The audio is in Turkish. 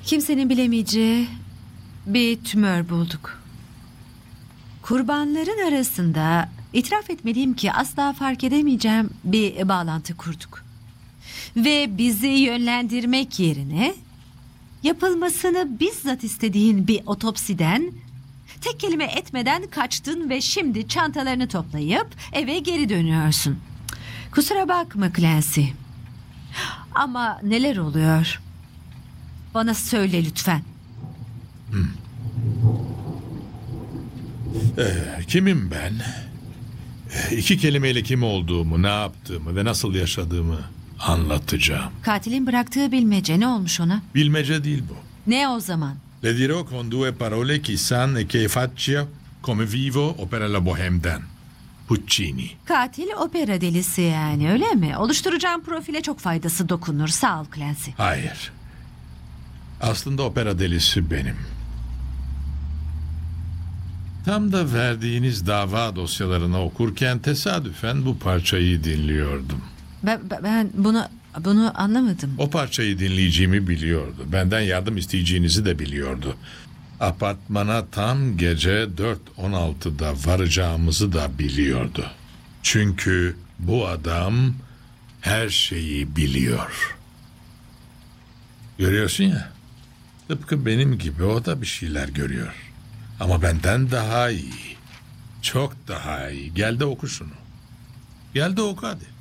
Kimsenin bilemeyeceği bir tümör bulduk. Kurbanların arasında itiraf etmeliyim ki asla fark edemeyeceğim bir bağlantı kurduk. Ve bizi yönlendirmek yerine yapılmasını bizzat istediğin bir otopsiden tek kelime etmeden kaçtın ve şimdi çantalarını toplayıp eve geri dönüyorsun. Kusura bakma Clancy. Ama neler oluyor? Bana söyle lütfen. Kimim ben? İki kelimeyle kim olduğumu, ne yaptığımı ve nasıl yaşadığımı anlatacağım. Katilin bıraktığı bilmece ne olmuş ona? Bilmece değil bu. Ne o zaman? Le dirò con due parole chi san e che faccia come vivo opera la bohème'den. Puccini. Katil opera delisi yani, öyle mi? Oluşturacağım profile çok faydası dokunur. Sağ ol Clancy. Hayır. Aslında opera delisi benim. Tam da verdiğiniz dava dosyalarını okurken tesadüfen bu parçayı dinliyordum. Ben bunu anlamadım. O parçayı dinleyeceğimi biliyordu. Benden yardım isteyeceğinizi de biliyordu. Apartmana tam gece 4:16'da varacağımızı da biliyordu. Çünkü bu adam her şeyi biliyor. Görüyorsun ya, tıpkı benim gibi o da bir şeyler görüyor. Ama benden daha iyi. Çok daha iyi. Gel de oku şunu. Gel de oku hadi.